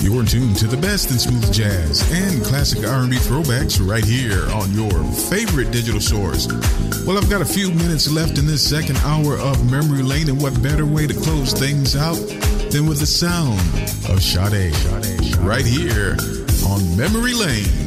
You're tuned to the best in smooth jazz and classic R&B throwbacks right here on your favorite digital source. Well, I've got a few minutes left in this second hour of Memory Lane, and what better way to close things out than with the sound of Sade right here on Memory Lane.